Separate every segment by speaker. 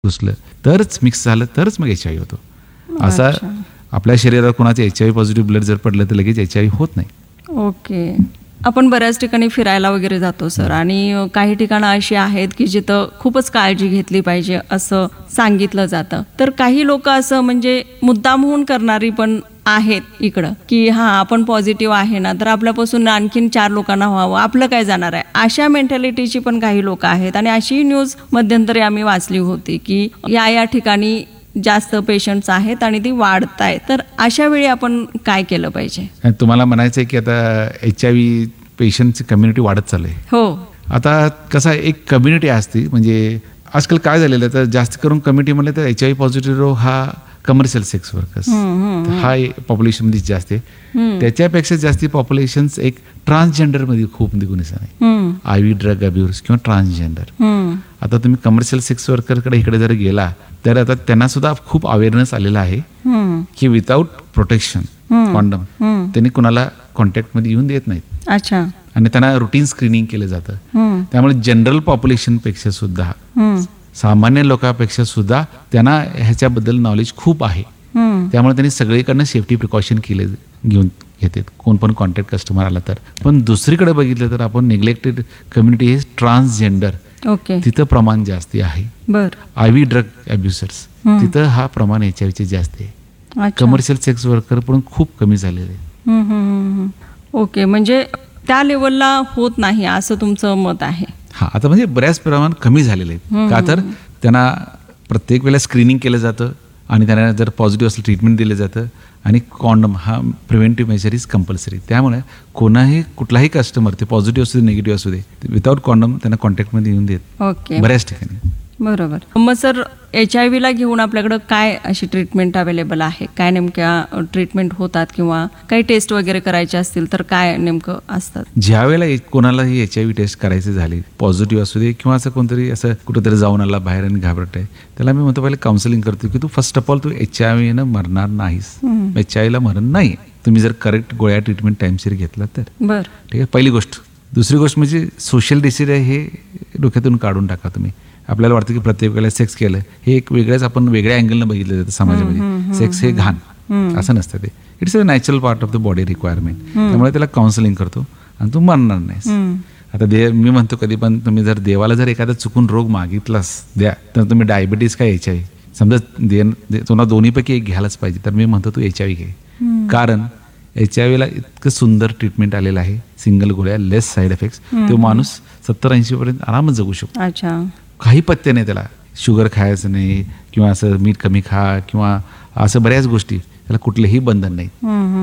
Speaker 1: घुसलं तरच मिक्स झालं तरच मग HIV होतो. असा आपल्या शरीरात कोणाचं HIV पॉझिटिव्ह ब्लड जर पडलं तर लगेच HIV होत नाही.
Speaker 2: ओके. आपण बऱ्याच ठिकाणी फिरायला वगैरे जातो सर, आणि काही ठिकाणं अशी आहेत की जिथं खूपच काळजी घेतली पाहिजे असं सांगितलं जातं. तर काही लोक असं म्हणजे मुद्दामहून करणारी पण आहेत इकडं, की हां आपण पॉझिटिव्ह आहे ना तर आपल्यापासून आणखीन 4 लोकांना व्हावं, आपलं काय जाणार आहे, अशा मेंटॅलिटीची पण काही लोक आहेत. आणि अशी न्यूज मध्यंतरी आम्ही वाचली होती की या ठिकाणी जास्त पेशंट्स आहेत आणि ती वाढत आहेत. तर अशा वेळी आपण काय केलं पाहिजे?
Speaker 1: तुम्हाला म्हणायचं आहे की आता HIV पेशंटची कम्युनिटी वाढत चालली.
Speaker 2: हो. आता
Speaker 1: कसा एक कम्युनिटी असते, म्हणजे आजकाल काय झालेलं आहे तर जास्त करून कम्युनिटी म्हणलं तर HIV पॉझिटिव्ह रोग हा कमर्शियल सेक्स वर्कर्स हा पॉप्युलेशनमध्ये जास्त आहे. त्याच्यापेक्षा जास्ती पॉप्युलेशन एक ट्रान्सजेंडरमध्ये खूप दिसून आहे. IV ड्रग अब्यूज किंवा ट्रान्सजेंडर. आता तुम्ही कमर्शियल सेक्स वर्करकडे इकडे जर गेला तर आता त्यांना सुद्धा खूप अवेअरनेस आलेला आहे की विदाऊट प्रोटेक्शन कॉन्डम त्यांनी कुणाला कॉन्टॅक्टमध्ये येऊन देत नाहीत.
Speaker 2: अच्छा.
Speaker 1: आणि त्यांना रुटीन स्क्रीनिंग केलं जातं. त्यामुळे जनरल पॉप्युलेशन पेक्षा सुद्धा सामान्य लोकांपेक्षा सुद्धा त्यांना ह्याच्याबद्दल नॉलेज खूप आहे. त्यामुळे त्यांनी सगळीकडनं सेफ्टी प्रिकॉशन घेऊन घेतात कोण पण कॉन्टॅक्ट कस्टमर आला तर. पण दुसरीकडे बघितलं तर आपण निग्लेक्टेड कम्युनिटी हे ट्रान्सजेंडर, तिथं प्रमाण जास्त आहे. IV ड्रग अब्युसर्स तिथं हा प्रमाण HIV जास्त आहे. कमर्शियल सेक्स वर्कर पण खूप कमी झालेले आहे.
Speaker 2: ओके. म्हणजे त्या लेवलला होत नाही असं तुमचं मत आहे?
Speaker 1: हा, आता म्हणजे बऱ्याच प्रमाण कमी झालेले आहेत. का तर त्यांना प्रत्येक वेळेला स्क्रीनिंग केलं जातं आणि त्यांना जर पॉझिटिव्ह असलं ट्रीटमेंट दिलं जातं आणि कॉन्डम हा प्रिव्हेंटिव्ह मेजर इज कंपल्सरी. त्यामुळे कुठलाही कस्टमर ते पॉझिटिव्ह असू दे निगेटिव्ह असू दे विदाऊट कॉन्डम त्यांना कॉन्टॅक्टमध्ये येऊन देत बऱ्याच ठिकाणी.
Speaker 2: बरोबर. मग सर HIV ला घेऊन आपल्याकडं काय अशी ट्रीटमेंट अवेलेबल आहे? काय नेमक्या ट्रीटमेंट होतात किंवा काही टेस्ट वगैरे करायचे असतील तर काय नेमकं असतात?
Speaker 1: ज्या वेळेला कोणालाही HIV टेस्ट करायचे झाले, पॉझिटिव्ह असू दे किंवा असं कोणतरी असं कुठेतरी जाऊन आला बाहेर आणि घाबरत आहे, त्याला मी म्हणतो पहिले काउन्सिलिंग करतो की तू first of all Tu HIV न मरणार नाहीस. HIV ला मरण नाही तुम्ही जर करेक्ट गोळ्या ट्रीटमेंट टाइमशीर घेतला तर.
Speaker 2: बरं.
Speaker 1: ठीक आहे, पहिली गोष्ट. दुसरी गोष्ट म्हणजे सोशल डिसीज आहे हे डोक्यातून काढून टाका तुम्ही. आपल्याला वाटतं की प्रत्येक वेळेला सेक्स केलं हे एक वेगळ्याच आपण वेगळ्या अँगलनं बघितलं जातं समाजामध्ये. सेक्स हे घाण असं नसतं, ते it's a natural part of the body requirement. त्यामुळे त्याला काउन्सिलिंग करतो आणि तू मरणार नाहीस. आता मी म्हणतो कधी पण तुम्ही जर देवाला जर एखादा चुकून रोग मागितलास द्या तर तुम्ही डायबिटीस का HIV समजा तुम्हाला दोन्हीपैकी एक घ्यायलाच पाहिजे तर मी म्हणतो तू HIV घे. कारण HIV ला इतकं सुंदर ट्रीटमेंट आलेलं आहे, सिंगल गोळ्या, लेस साईड इफेक्ट्स. तो माणूस 70-80 पर्यंत आरामात जगू शकतो.
Speaker 2: अच्छा.
Speaker 1: काही पथ्य नाही त्याला, शुगर खायचं नाही किंवा असं मीठ कमी खा किंवा असं बऱ्याच गोष्टी, त्याला कुठलेही बंधन नाही.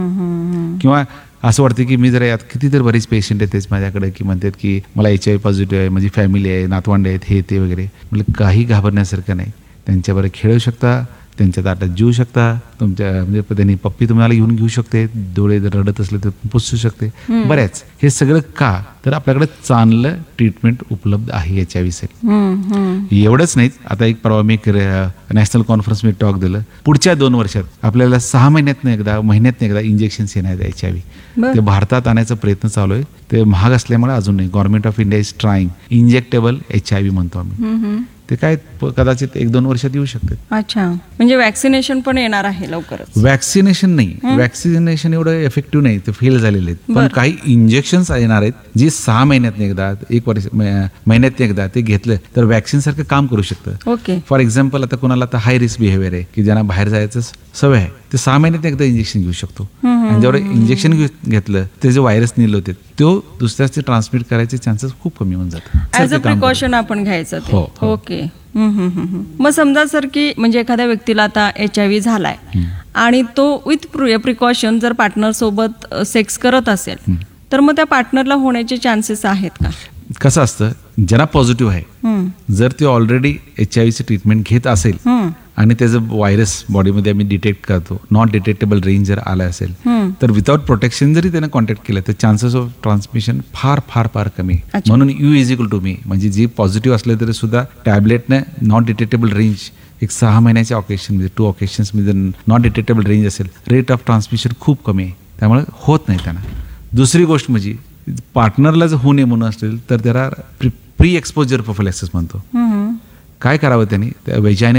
Speaker 1: किंवा असं वाटतं की मी जर यात किती तर बरेच पेशंट आहेत तेच माझ्याकडे की म्हणतात की मला HIV पॉझिटिव्ह आहे, माझी फॅमिली आहे, नातवंड आहेत, हे ते वगैरे. म्हणजे काही घाबरण्यासारखं नाही. त्यांच्याबरोबर खेळू शकता, त्यांच्या ताटात जेवू शकता, तुमच्या म्हणजे त्यांनी पप्पी तुम्हाला घेऊ शकते, डोळे जर रडत असले तर पुसू शकते. बऱ्याच हे सगळं का तर आपल्याकडे चांगलं ट्रीटमेंट उपलब्ध आहे HIV साठी. एवढंच नाही, आता एक परवा मी नॅशनल कॉन्फरन्स मी टॉक दिलं, पुढच्या 2 वर्षात आपल्याला 6 महिन्यातनं एकदा इंजेक्शन्स येणार आहेत HIV. ते भारतात आणायचा प्रयत्न चालू आहे. ते महाग असल्यामुळे अजून नाही. Government of India is trying. Injectable HIV म्हणतो आम्ही. ते काय कदाचित 1-2 वर्षात येऊ शकते.
Speaker 2: अच्छा. म्हणजे वॅक्सिनेशन पण येणार आहे लवकरच?
Speaker 1: वॅक्सिनेशन नाही, वॅक्सिनेशन एवढं इफेक्टिव्ह नाही, ते फेल झालेले आहेत. पण काही इंजेक्शन्स येणार आहेत जे 6 महिन्यात एकदा, 1 वर्ष महिन्यात एकदा ते घेतलं तर वॅक्सिन सारखं काम करू शकतं.
Speaker 2: ओके.
Speaker 1: फॉर एक्झाम्पल आता कोणाला आता हाय रिस्क बिहेवियर आहे की ज्यांना बाहेर जायचं सवय आहे, ते 6 महिन्यात एकदा इंजेक्शन घेऊ शकतो. आणि जेवढं इंजेक्शन घेतलं ते जे व्हायरस निल होते तो दुसऱ्याचे ट्रान्समिट करायचे चान्सेस खूप कमी होऊन जातात.
Speaker 2: ॲज अ प्रिकॉशन आपण घ्यायचं ते. ओके. मग समजा सर की म्हणजे एखाद्या व्यक्तीला आता HIV झालाय आणि तो विथ प्रिकॉशन जर पार्टनर सोबत सेक्स करत असेल तर मग त्या पार्टनरला होण्याचे चान्सेस आहेत का?
Speaker 1: कसं असतं, ज्यांना पॉझिटिव्ह आहे जर ते ऑलरेडी HIV ट्रीटमेंट घेत असेल आणि त्याचं व्हायरस बॉडीमध्ये आम्ही डिटेक्ट करतो, नॉट डिटेक्टेबल रेंज जर आला असेल तर विदाउट प्रोटेक्शन जरी त्यानं कॉन्टॅक्ट केलं तर चान्सेस ऑफ ट्रान्समिशन फार फार फार कमी. म्हणून U=me, म्हणजे जी पॉझिटिव्ह असले तरी सुद्धा टॅबलेटने नॉट डिटेक्टेबल रेंज एक 6 महिन्याच्या ऑकेशनमध्ये 2 ऑकेशन्समध्ये नॉट डिटेक्टेबल रेंज असेल, रेट ऑफ ट्रान्समिशन खूप कमी आहे. त्यामुळे होत नाही त्यांना. दुसरी गोष्ट म्हणजे पार्टनरला जर होऊ नये म्हणून असेल तर त्याला प्री एक्सपोजर प्रोफिलॅक्सिस म्हणतो. काय करावं त्यांनी? त्या वैजयने